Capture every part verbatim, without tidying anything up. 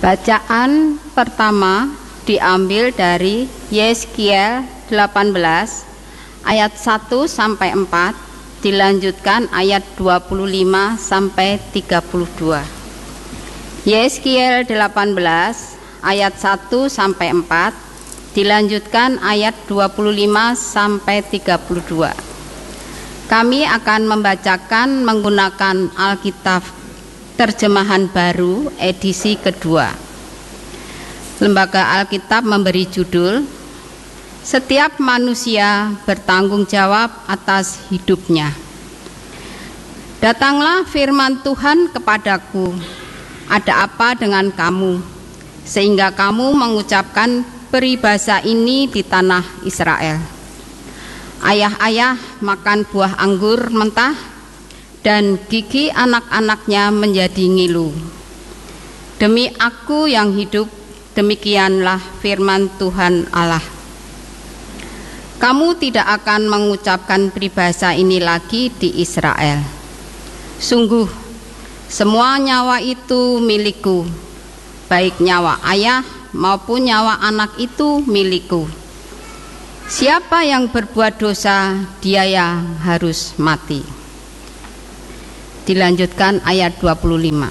Bacaan pertama diambil dari Yeskiel delapan belas ayat satu sampai empat, dilanjutkan ayat dua puluh lima sampai tiga puluh dua. Yeskiel delapan belas ayat satu sampai empat, dilanjutkan ayat dua puluh lima sampai tiga puluh dua. Kami akan membacakan menggunakan Alkitab Terjemahan Baru edisi kedua. Lembaga Alkitab memberi judul Setiap Manusia Bertanggung Jawab Atas Hidupnya. Datanglah firman Tuhan kepadaku, ada apa dengan kamu, sehingga kamu mengucapkan peribahasa ini di tanah Israel. Ayah-ayah makan buah anggur mentah, dan gigi anak-anaknya menjadi ngilu. Demi aku yang hidup, demikianlah firman Tuhan Allah. Kamu tidak akan mengucapkan peribahasa ini lagi di Israel. Sungguh, semua nyawa itu milikku, baik nyawa ayah maupun nyawa anak itu milikku. Siapa yang berbuat dosa, dia yang harus mati. Dilanjutkan ayat dua puluh lima.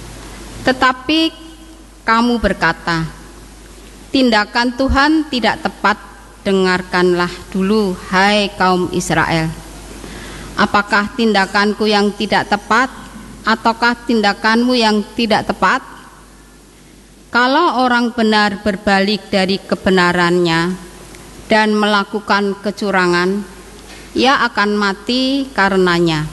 Tetapi kamu berkata, tindakan Tuhan tidak tepat. Dengarkanlah dulu, hai kaum Israel. Apakah tindakanku yang tidak tepat, ataukah tindakanmu yang tidak tepat? Kalau orang benar berbalik dari kebenarannya dan melakukan kecurangan, ia akan mati karenanya.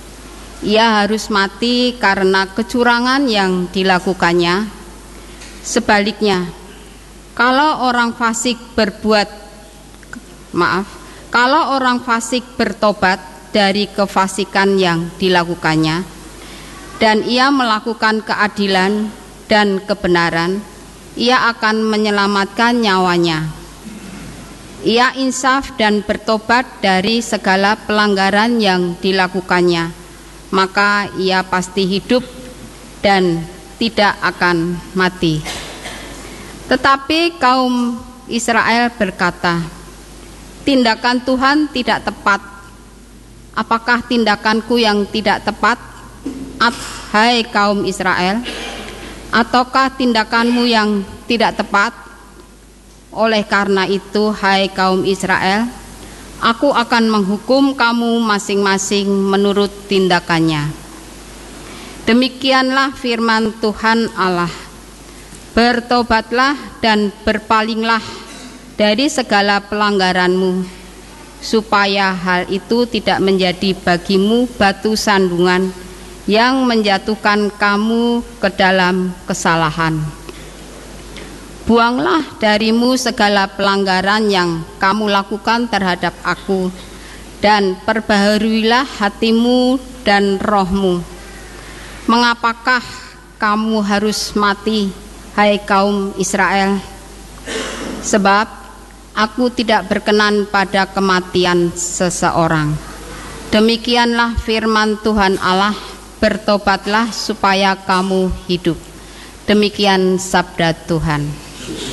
Ia harus mati karena kecurangan yang dilakukannya. Sebaliknya, kalau orang fasik berbuat maaf, kalau orang fasik bertobat dari kefasikan yang dilakukannya dan ia melakukan keadilan dan kebenaran, ia akan menyelamatkan nyawanya. Ia insaf dan bertobat dari segala pelanggaran yang dilakukannya, maka ia pasti hidup dan tidak akan mati. Tetapi kaum Israel berkata, tindakan Tuhan tidak tepat. Apakah tindakanku yang tidak tepat, hai kaum Israel? Ataukah tindakanmu yang tidak tepat? Oleh karena itu, hai kaum Israel, aku akan menghukum kamu masing-masing menurut tindakannya. Demikianlah firman Tuhan Allah. Bertobatlah dan berpalinglah dari segala pelanggaranmu, supaya hal itu tidak menjadi bagimu batu sandungan yang menjatuhkan kamu ke dalam kesalahan. Buanglah darimu segala pelanggaran yang kamu lakukan terhadap aku, dan perbaharuilah hatimu dan rohmu. Mengapakah kamu harus mati, hai kaum Israel? Sebab aku tidak berkenan pada kematian seseorang. Demikianlah firman Tuhan Allah, bertobatlah supaya kamu hidup. Demikian sabda Tuhan.